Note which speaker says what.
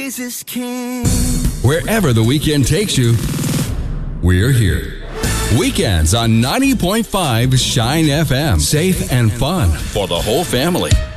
Speaker 1: Jesus King.
Speaker 2: Wherever the weekend takes you, we're here. Weekends on 90.5 Shine FM. Safe and fun for the whole family.